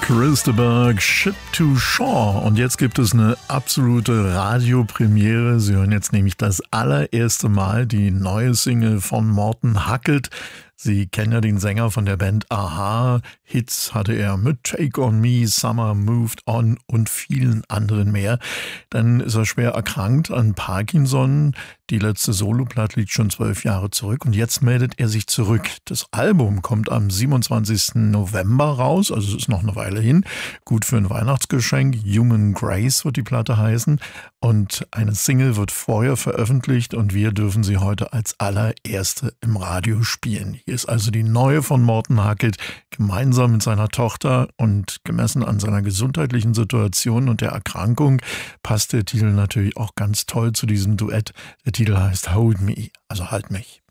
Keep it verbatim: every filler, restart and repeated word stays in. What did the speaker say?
Christopher, Ship to Shore. Und jetzt gibt es eine absolute Radiopremiere. Sie hören jetzt nämlich das allererste Mal die neue Single von Morten Hackelt. Sie kennen ja den Sänger von der Band Aha. Hits hatte er mit Take on Me, Summer Moved On und vielen anderen mehr. Dann ist er schwer erkrankt an Parkinson. Die letzte Soloplatte liegt schon zwölf Jahre zurück und jetzt meldet er sich zurück. Das Album kommt am siebenundzwanzigsten November raus, also es ist noch eine Weile hin. Gut für ein Weihnachtsgeschenk. Human Grace wird die Platte heißen und eine Single wird vorher veröffentlicht und wir dürfen sie heute als allererste im Radio spielen. Hier ist also die neue von Morten Hackelt, gemeinsam mit seiner Tochter, und gemessen an seiner gesundheitlichen Situation und der Erkrankung passt der Titel natürlich auch ganz toll zu diesem Duett. Der Titel heißt Hold Me, also Halt mich.